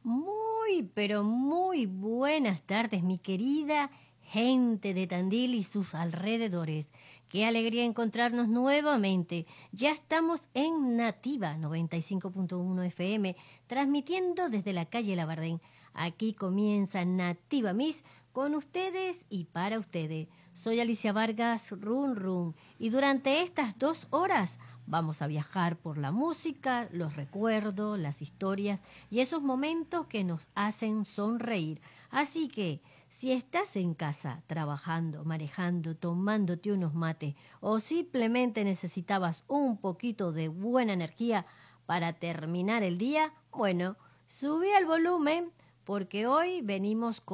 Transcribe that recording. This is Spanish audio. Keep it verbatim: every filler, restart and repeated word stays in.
Muy, pero muy buenas tardes, mi querida gente de Tandil y sus alrededores. Qué alegría encontrarnos nuevamente. Ya estamos en Nativa noventa y cinco punto uno F M, transmitiendo desde la calle Labardén. Aquí comienza Nativa Miss con ustedes y para ustedes. Soy Alicia Vargas Run Run y durante estas dos horas vamos a viajar por la música, los recuerdos, las historias y esos momentos que nos hacen sonreír. Así que, si estás en casa, trabajando, manejando, tomándote unos mates o simplemente necesitabas un poquito de buena energía para terminar el día, bueno, subí el volumen porque hoy venimos con